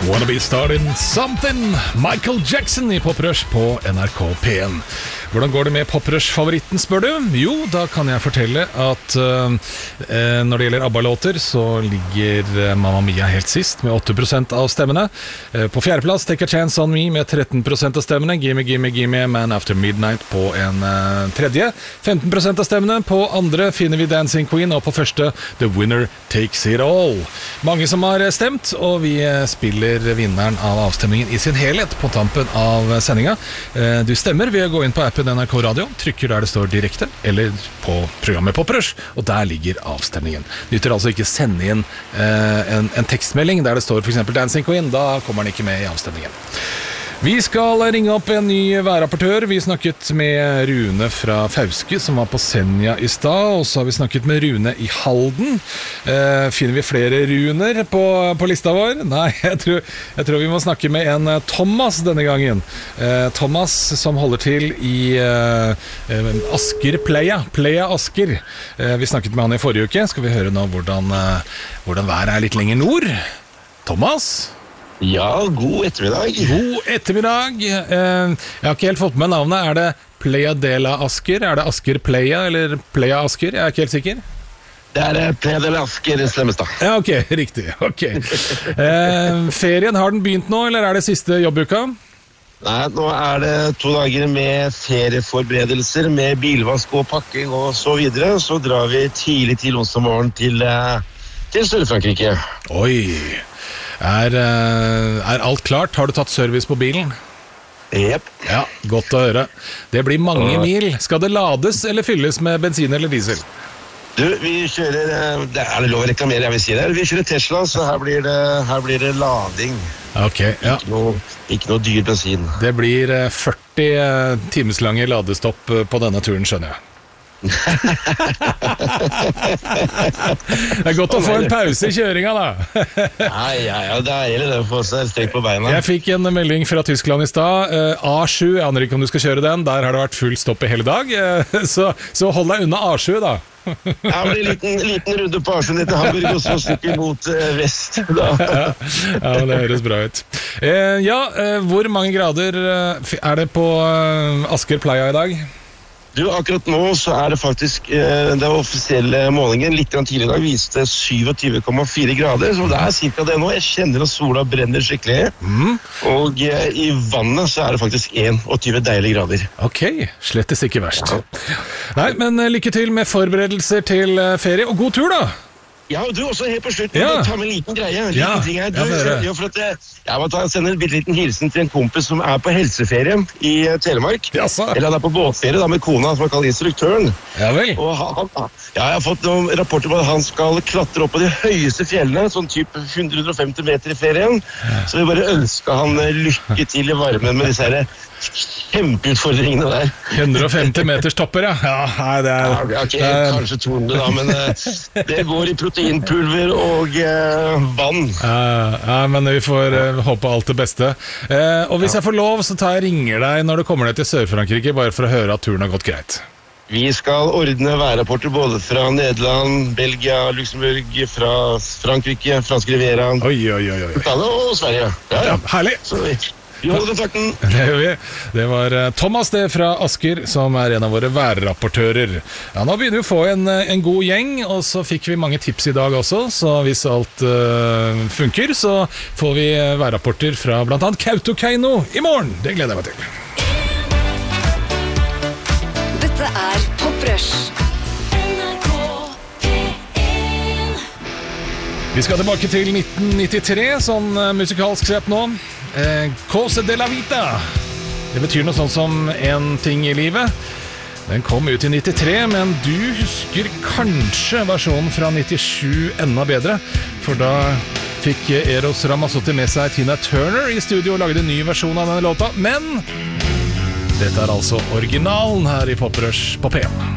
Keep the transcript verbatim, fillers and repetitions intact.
Wanna be starting something. Michael Jackson i Poprush på N R K P N. Hvordan går det med Poprush-favoritten, spør du? Jo, da kan jeg fortelle at uh, når det gjelder ABBA-låter, så ligger Mamma Mia helt sist med åtte prosent av stemmene. Uh, på fjerdeplass Take a Chance on Me med tretten prosent av stemmene. Gimme, gimme, gimme, Man After Midnight på en uh, tredje. femten prosent av stemmene. På andre finner vi Dancing Queen, og på første The Winner Takes It All. Mange som har stemt, og vi spiller vinneren av avstemningen i sin helhet på tampen av sendinga. Uh, du stemmer ved å gå inn på appen N R K Radio, trykker der det står direkte, eller på programmet Poprush, og der ligger avstemningen. Nytter altså ikke sende inn eh, en, en tekstmelding der det står for eksempel Dancing Queen, da kommer den ikke med i avstemningen. Vi skal ringe opp en ny værrapportør. Vi snakket med Rune fra Fauske, som var på Senja i stad, og så har vi snakket med Rune i Halden. Eh, finner vi flere Runer på, på lista vår? Nei, jeg tror, jeg tror vi må snakke med en Thomas denne gangen. Eh, Thomas som holder til i eh, Asker Playa, Playa Asker. Eh, vi snakket med han i forrige uke. Skal vi høre nå hvordan, eh, hvordan været er litt lenger nord? Thomas? Ja, god ettermiddag. God ettermiddag. Eh, jeg har ikke helt fått med navnet. Er det Playa de la Asker? Er det Asker Playa eller Playa Asker? Jeg er ikke helt sikker. Det er Playa de la Asker Slemmestad. Ja, ok, riktig. Ok. Eh, ferien, har den begynt nå, eller er det siste jobbuka? Nei, nå er det to dager med ferieforberedelser, med bilvask og pakking og så videre. Så drar vi tidlig til onsdag morgen til, til Sør-Frankrike. Oi. Er, er alt klart? Har du tatt service på bilen? Jep. Ja, godt å høre. Det blir mange mil. Skal det lades eller fylles med bensin eller diesel? Du, vi kjører, det er det lov å reklamere, jeg vil si det. Vi kjører Tesla, så her blir det, her blir det lading. Ok, ja. Ikke noe, ikke noe dyr bensin. Det blir førti timeslange ladestopp på denne turen, skjønner jeg. Det er godt å få en pause i kjøringa da. Ja, ja, ja, det er heller det å få seg strekk på beina. Jeg fikk en melding fra Tyskland i stad. A sju, jeg aner ikke om du skal kjøre den. Der har det vært full stopp i hele dag. Så, så hold deg unna A sju da. Ja, det blir en liten, liten runde på A sju ned til Hamburg, og så stikker mot uh, vest da. Ja, ja, men det høres bra ut. eh, Ja, eh, hvor mange grader er det på eh, Asker Playa i dag? Du, akkurat nå så er det faktisk eh, det offisielle målingen litt tidligere i dag viste syttisju komma fire grader, så det er cirka det nå. Jeg kjenner at sola brenner skikkelig, mm. og eh, i vannet så er det faktisk tjueen deilige grader. Ok, slettes ikke verst. Nei, men lykke til med forberedelser til ferie, og god tur da! Ja, og du også helt på slutt. Ja. Ta med en liten greie. En ja. liten ting her. Du, ja, ja, for at jeg, jeg må ta, sende en bitte liten hilsen til en kompis som er på helseferie i uh, Telemark. Jaså. Eller han er på båtferie da, med kona, som han kaller instruktøren. Ja vel. Og han, ja, jeg har fått noen rapporter på at han skal klatre opp på de høyeste fjellene, sånn typ hundre og femti meter i ferien. Ja. Så vi bare ønsker han lykke til i varmen med disse her kjempeutfordringene der. hundre og femti meters topper, ja. Ja, nei, det er... Ja, okay, kanskje to hundre da, men uh, det går i proteinpulver og uh, vann. Ja, ja, men vi får uh, håpe alt det beste. Uh, og hvis ja. jeg får lov, så tar jeg ringer deg når du kommer ned til Sør-Frankrike, bare for å høre at turen har gått greit. Vi skal ordne værrapporter både fra Nederland, Belgia, Luxembourg, fra Frankrike, fransk Riviera, oi, oi, oi, oi. og Sverige. Ja, ja. Herlig! Så vi... Vi holder kontakten. Det gjør vi. Det var Thomas det fra Asker, som er en av våre værrapportører. Ja, nå begynner vi å få en, en god gjeng, og så fikk vi mange tips i dag også, så hvis alt uh, funker, så får vi værrapporter fra blant annet Kautokeino i morgen. Det gleder jeg meg til. Dette er Poprush. Vi skal tilbake til nitten nittitre, sånn musikalsk sett nå. Eh, Cosa de la Vida. Det betyr noe sånt som en ting i livet. Den kom ut i nittitre, men du husker kanskje versjonen fra nittisju enda bedre, for da fikk Eros Ramazzotti med seg Tina Turner i studio og lagde en ny versjon av denne låta. Men dette er altså originalen her i Poprush på P en.